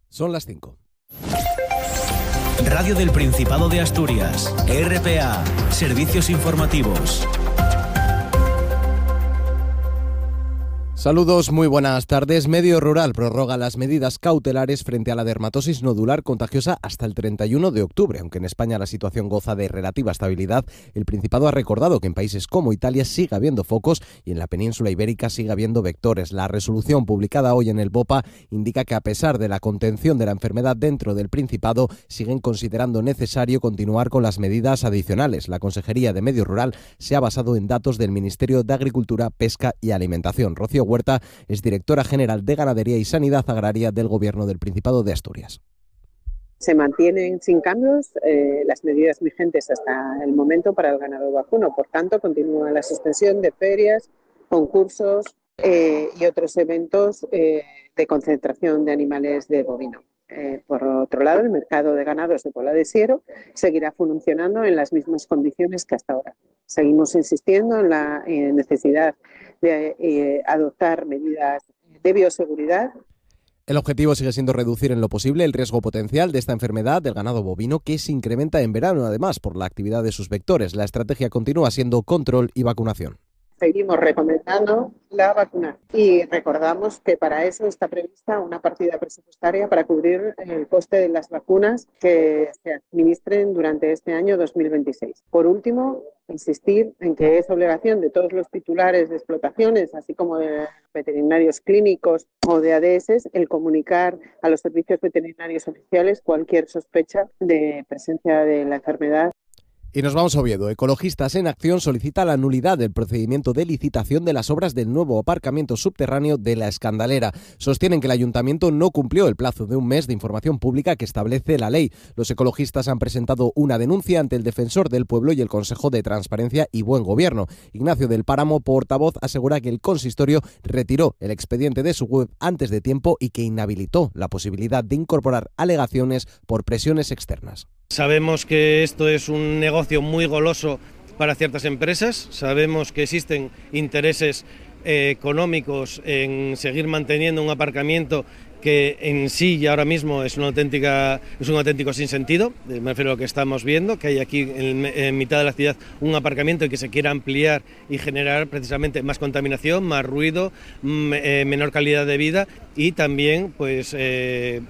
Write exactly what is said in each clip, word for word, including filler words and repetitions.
Son las cinco. Radio del Principado de Asturias, R P A, Servicios Informativos. Saludos, muy buenas tardes. Medio Rural prorroga las medidas cautelares frente a la dermatosis nodular contagiosa hasta el treinta y uno de octubre. Aunque en España la situación goza de relativa estabilidad, el Principado ha recordado que en países como Italia sigue habiendo focos y en la península ibérica sigue habiendo vectores. La resolución publicada hoy en el BOPA indica que a pesar de la contención de la enfermedad dentro del Principado, siguen considerando necesario continuar con las medidas adicionales. La Consejería de Medio Rural se ha basado en datos del Ministerio de Agricultura, Pesca y Alimentación. Rocío Huerta es directora general de Ganadería y Sanidad Agraria del Gobierno del Principado de Asturias. Se mantienen sin cambios eh, las medidas vigentes hasta el momento para el ganado vacuno. Por tanto, continúa la suspensión de ferias, concursos eh, y otros eventos eh, de concentración de animales de bovino. Eh, por otro lado, el mercado de ganados de Pola de Siero seguirá funcionando en las mismas condiciones que hasta ahora. Seguimos insistiendo en la eh, necesidad de eh, adoptar medidas de bioseguridad. El objetivo sigue siendo reducir en lo posible el riesgo potencial de esta enfermedad del ganado bovino, que se incrementa en verano, además, por la actividad de sus vectores. La estrategia continúa siendo control y vacunación. Seguimos recomendando la vacuna y recordamos que para eso está prevista una partida presupuestaria para cubrir el coste de las vacunas que se administren durante este año dos mil veintiséis. Por último, insistir en que es obligación de todos los titulares de explotaciones, así como de veterinarios clínicos o de A D S, el comunicar a los servicios veterinarios oficiales cualquier sospecha de presencia de la enfermedad. Y nos vamos a Oviedo. Ecologistas en Acción solicita la nulidad del procedimiento de licitación de las obras del nuevo aparcamiento subterráneo de La Escandalera. Sostienen que el ayuntamiento no cumplió el plazo de un mes de información pública que establece la ley. Los ecologistas han presentado una denuncia ante el Defensor del Pueblo y el Consejo de Transparencia y Buen Gobierno. Ignacio del Páramo, portavoz, asegura que el consistorio retiró el expediente de su web antes de tiempo y que inhabilitó la posibilidad de incorporar alegaciones por presiones externas. Sabemos que esto es un negocio muy goloso para ciertas empresas, sabemos que existen intereses eh, económicos en seguir manteniendo un aparcamiento que en sí y ahora mismo es una auténtica es un auténtico sinsentido. Me refiero a lo que estamos viendo, que hay aquí en, en mitad de la ciudad un aparcamiento y que se quiera ampliar y generar precisamente más contaminación, más ruido, m- eh, menor calidad de vida y también pues eh,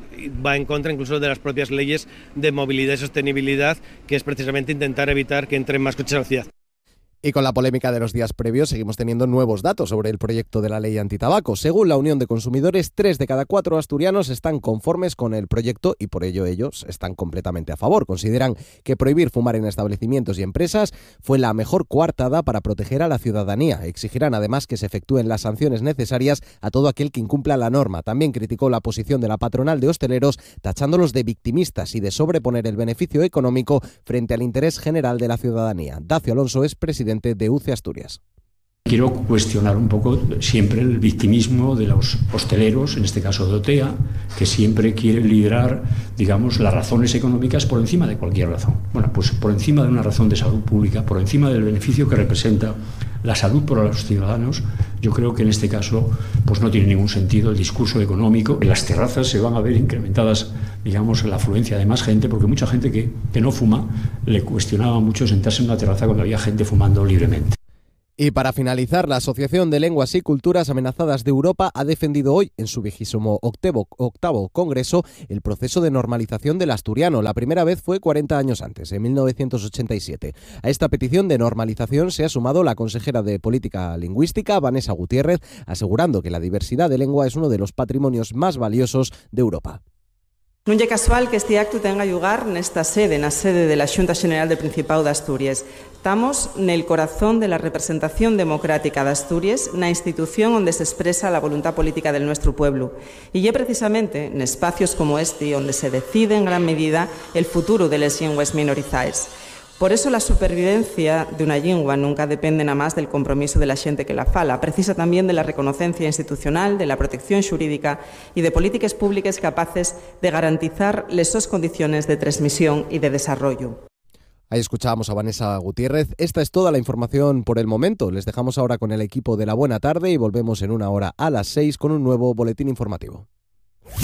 va en contra incluso de las propias leyes de movilidad y sostenibilidad, que es precisamente intentar evitar que entren más coches a la ciudad. Y con la polémica de los días previos seguimos teniendo nuevos datos sobre el proyecto de la ley antitabaco. Según la Unión de Consumidores, tres de cada cuatro asturianos están conformes con el proyecto y por ello ellos están completamente a favor. Consideran que prohibir fumar en establecimientos y empresas fue la mejor coartada para proteger a la ciudadanía. Exigirán además que se efectúen las sanciones necesarias a todo aquel que incumpla la norma. También criticó la posición de la patronal de hosteleros, tachándolos de victimistas y de sobreponer el beneficio económico frente al interés general de la ciudadanía. Dacio Alonso es presidente de U C E Asturias. Quiero cuestionar un poco siempre el victimismo de los hosteleros, en este caso de OTEA, que siempre quieren liderar, digamos, las razones económicas por encima de cualquier razón. Bueno, pues por encima de una razón de salud pública, por encima del beneficio que representa la salud para los ciudadanos, yo creo que en este caso pues no tiene ningún sentido el discurso económico. En las terrazas se van a ver incrementadas, digamos, la afluencia de más gente, porque mucha gente que, que no fuma le cuestionaba mucho sentarse en una terraza cuando había gente fumando libremente. Y para finalizar, la Asociación de Lenguas y Culturas Amenazadas de Europa ha defendido hoy, en su vigésimo octavo, octavo congreso, el proceso de normalización del asturiano. La primera vez fue cuarenta años antes, en mil novecientos ochenta y siete. A esta petición de normalización se ha sumado la consejera de Política Lingüística, Vanessa Gutiérrez, asegurando que la diversidad de lengua es uno de los patrimonios más valiosos de Europa. Non é casual que este acto tenga lugar nesta sede, na sede de la Xunta Xeneral del Principado de Asturias. Estamos nel corazón de la representación democrática de Asturias, na institución onde se expresa la voluntad política del nuestro pueblo. E é precisamente en espacios como este onde se decide en gran medida el futuro de les llenguas minorizadas. Por eso la supervivencia de una lengua nunca depende nada más del compromiso de la xente que la fala, precisa también de la reconocencia institucional, de la protección xurídica y de políticas públicas capaces de garantizar las sus condiciones de transmisión y de desarrollo. Ahí escuchábamos a Vanessa Gutiérrez. Esta es toda la información por el momento. Les dejamos ahora con el equipo de La Buena Tarde y volvemos en una hora a las seis con un nuevo boletín informativo.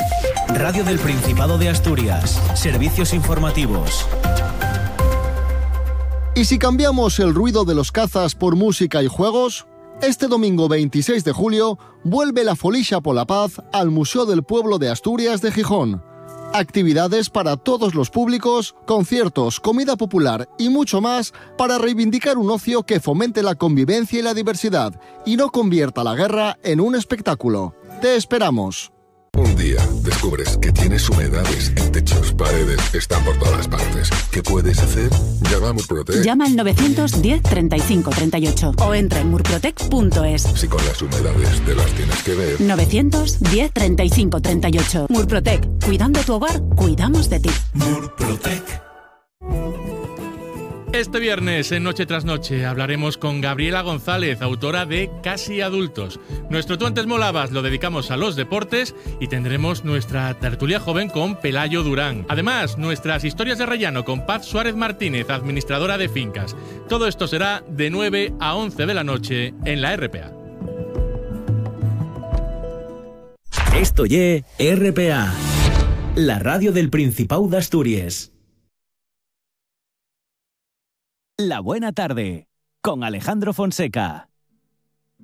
Radio del Principado de Asturias. Servicios informativos. ¿Y si cambiamos el ruido de los cazas por música y juegos? Este domingo veintiséis de julio vuelve la Folixa por la Paz al Museo del Pueblo de Asturias de Gijón. Actividades para todos los públicos, conciertos, comida popular y mucho más para reivindicar un ocio que fomente la convivencia y la diversidad y no convierta la guerra en un espectáculo. ¡Te esperamos! Un día descubres que tienes humedades en techos, paredes, están por todas partes. ¿Qué puedes hacer? Llama a Murprotec. Llama al novecientos diez treinta y cinco treinta y ocho o entra en murprotec punto es. Si con las humedades te las tienes que ver. novecientos diez treinta y cinco treinta y ocho. Murprotec. Cuidando tu hogar, cuidamos de ti. Murprotec. Este viernes, en Noche tras Noche, hablaremos con Gabriela González, autora de Casi Adultos. Nuestro Tú antes molabas lo dedicamos a los deportes y tendremos nuestra tertulia joven con Pelayo Durán. Además, nuestras historias de rellano con Paz Suárez Martínez, administradora de fincas. Todo esto será de nueve a once de la noche en la R P A. Esto ye R P A, la radio del Principado de Asturias. La buena tarde, con Alejandro Fonseca.